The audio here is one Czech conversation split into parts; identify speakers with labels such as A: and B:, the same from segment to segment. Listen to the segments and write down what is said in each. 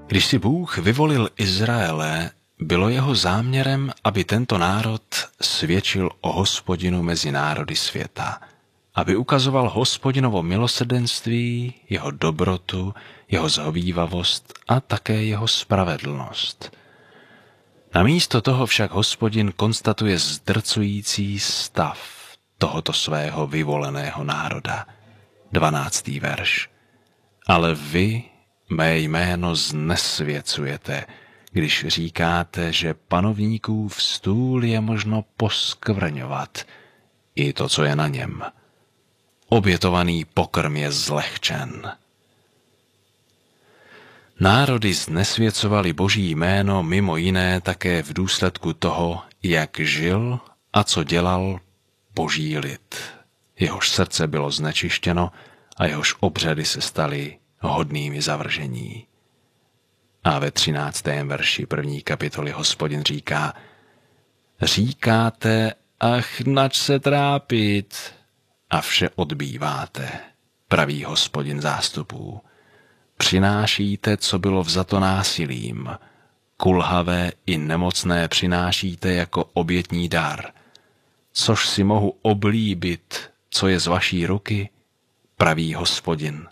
A: Když si Bůh vyvolil Izraele, bylo jeho záměrem, aby tento národ svědčil o Hospodinu mezi národy světa, aby ukazoval Hospodinovo milosrdenství, jeho dobrotu, jeho zhovívavost a také jeho spravedlnost. Namísto toho však Hospodin konstatuje zdrcující stav tohoto svého vyvoleného národa. 12. verš. Ale vy mé jméno znesvěcujete, když říkáte, že panovníkův stůl je možno poskvrňovat, i to, co je na něm. Obětovaný pokrm je zlehčen. Národy znesvěcovali Boží jméno mimo jiné také v důsledku toho, jak žil a co dělal Boží lid. Jehož srdce bylo znečištěno a jehož obřady se staly hodnými zavržení. A ve 13. verši 1. kapitoly Hospodin říká: říkáte, ach, nač se trápit, a vše odbýváte, praví Hospodin zástupů. Přinášíte, co bylo vzato násilím, kulhavé i nemocné přinášíte jako obětní dar. Což si mohu oblíbit, co je z vaší ruky, praví Hospodin.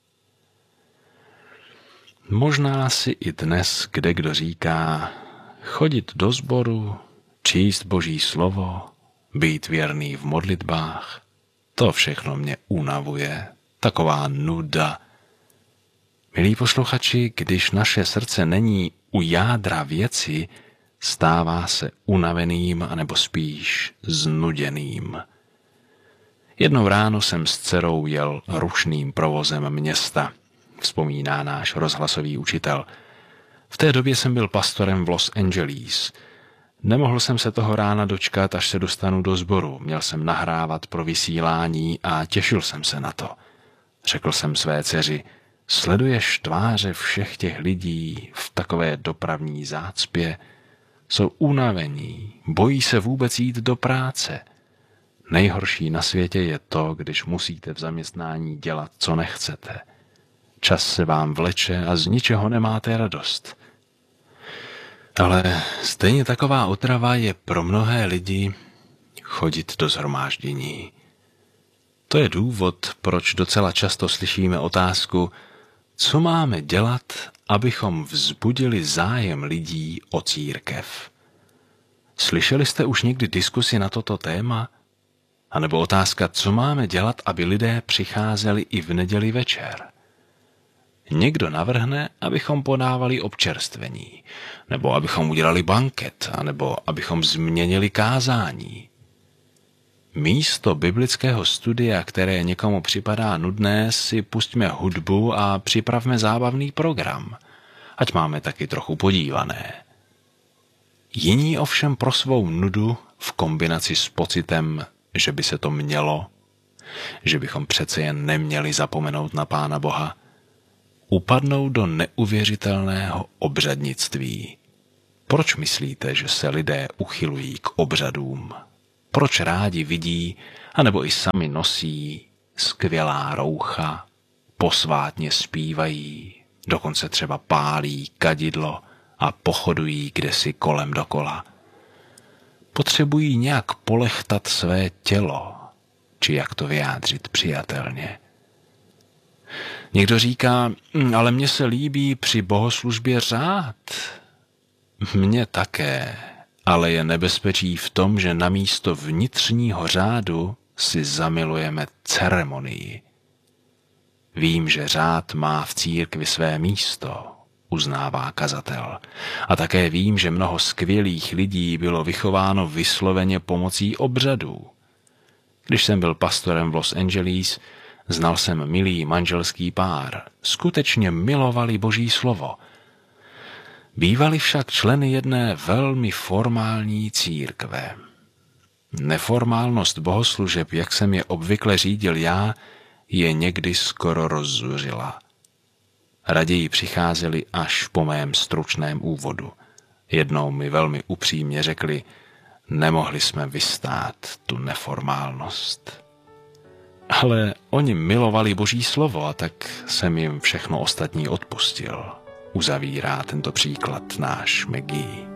A: Možná si i dnes kdekdo říká, chodit do sboru, číst Boží slovo, být věrný v modlitbách, to všechno mě unavuje, taková nuda. Milí posluchači, když naše srdce není u jádra věci, stává se unaveným anebo spíš znuděným. Jednou ráno jsem s dcerou jel rušným provozem města, vzpomíná náš rozhlasový učitel. V té době jsem byl pastorem v Los Angeles. Nemohl jsem se toho rána dočkat, až se dostanu do sboru. Měl jsem nahrávat pro vysílání a těšil jsem se na to. Řekl jsem své dceři: sleduješ tváře všech těch lidí v takové dopravní zácpě? Jsou unavení, bojí se vůbec jít do práce. Nejhorší na světě je to, když musíte v zaměstnání dělat, co nechcete. Čas se vám vleče a z ničeho nemáte radost. Ale stejně taková otrava je pro mnohé lidi chodit do shromáždění. To je důvod, proč docela často slyšíme otázku, co máme dělat, abychom vzbudili zájem lidí o církev. Slyšeli jste už někdy diskusi na toto téma? A nebo otázka, co máme dělat, aby lidé přicházeli i v neděli večer? Někdo navrhne, abychom podávali občerstvení, nebo abychom udělali banket, anebo abychom změnili kázání. Místo biblického studia, které někomu připadá nudné, si pustíme hudbu a připravme zábavný program, ať máme taky trochu podívané. Jiní ovšem pro svou nudu v kombinaci s pocitem, že by se to mělo, že bychom přece jen neměli zapomenout na Pána Boha, upadnou do neuvěřitelného obřadnictví. Proč myslíte, že se lidé uchylují k obřadům? Proč rádi vidí, anebo i sami nosí skvělá roucha, posvátně zpívají, dokonce třeba pálí kadidlo a pochodují kdesi kolem dokola? Potřebují nějak polechtat své tělo, či jak to vyjádřit přijatelně. Někdo říká, ale mně se líbí při bohoslužbě řád. Mně také, ale je nebezpečí v tom, že namísto vnitřního řádu si zamilujeme ceremonii. Vím, že řád má v církvi své místo, uznává kazatel. A také vím, že mnoho skvělých lidí bylo vychováno vysloveně pomocí obřadů. Když jsem byl pastorem v Los Angeles, znal jsem milý manželský pár. Skutečně milovali Boží slovo. Bývali však členy jedné velmi formální církve. Neformálnost bohoslužeb, jak jsem je obvykle řídil já, je někdy skoro rozzuřila. Raději přicházeli až po mém stručném úvodu. Jednou mi velmi upřímně řekli, nemohli jsme vystát tu neformálnost. Ale oni milovali Boží slovo a tak jsem jim všechno ostatní odpustil. uzavírá tento příklad náš Maggie.